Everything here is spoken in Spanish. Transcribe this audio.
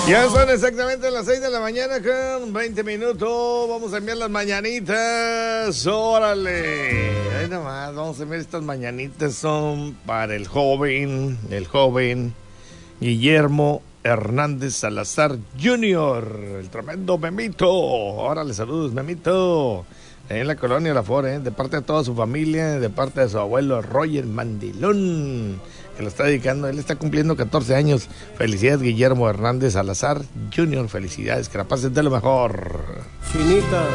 Ya son exactamente las 6 de la mañana con 20 minutos. Vamos a enviar las mañanitas. ¡Órale! Ahí nomás, vamos a enviar estas mañanitas. Son para el joven Guillermo Hernández Salazar Jr., el tremendo Memito. Órale, saludos, Memito. En la colonia La Fore, de parte de toda su familia, de parte de su abuelo Roger Mandilón, que lo está dedicando. Él está cumpliendo 14 años. Felicidades, Guillermo Hernández Salazar Jr. Felicidades, que la pases de lo mejor. Finita.